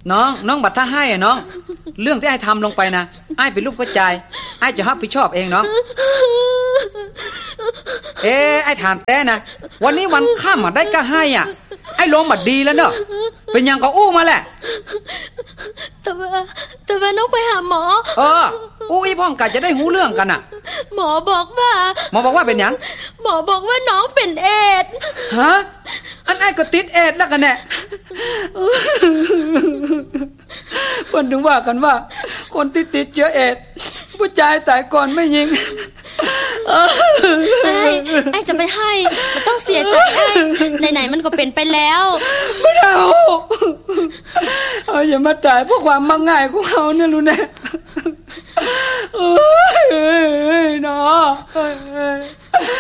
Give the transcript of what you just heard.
น้องบัดถ้าให้น้องเรื่องที่ไอ้ทำลงไปนะไอ้เป็นลูกกระจายไอ้จะรับผิดชอบเองน้องไอ้ถามแต่นะวันนี้วันข้ามมาได้ก็ให้อ่ะไอ้ลงบัดดีแล้วเนอะเป็นยังก็อู้มาแหละแต่ว่าน้องไปหาหมออู้อีพ่องกัดจะได้หูเรื่องกันอ่ะหมอบอกว่าเป็นยังหมอบอกว่าน้องเป็นเอดส์ฮะอันไอ้ก็ติดเอดส์แล้วกันแน่เพิ่นถึงว่ากันว่าคนติดเชื้อเอดส์ผู้ชายตายก่อนไม่ยิงไอ้จะไปให้มันต้องเสียใจไหนมันก็เป็นไปแล้วไม่เอาอย่ามาตายเพราะความมักง่ายของเขาเนี่ยรู้แน่เนาะ